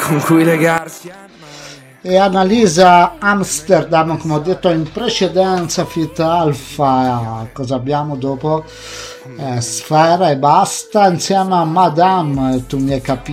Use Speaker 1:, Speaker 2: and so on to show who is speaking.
Speaker 1: con cui legarsi.
Speaker 2: E Annalisa Amsterdam, come ho detto in precedenza, Fit Alpha. Cosa abbiamo dopo? Sfera e basta, insieme a Madame, tu mi hai capito.